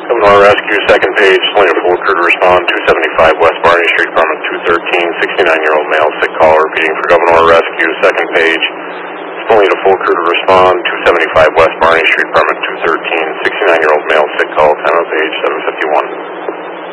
Governor Rescue, second page, Selena full crew to respond, 275 West Barney Street, apartment 213, 69-year-old male, sick caller, repeating for Governor Rescue, second page, Selena full crew to respond,